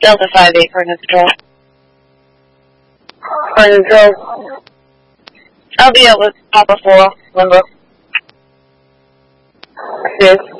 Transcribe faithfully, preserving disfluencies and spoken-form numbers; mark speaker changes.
Speaker 1: Delta five eight for neutral.
Speaker 2: For neutral.
Speaker 1: I'll be able to Papa four, number.
Speaker 2: Six.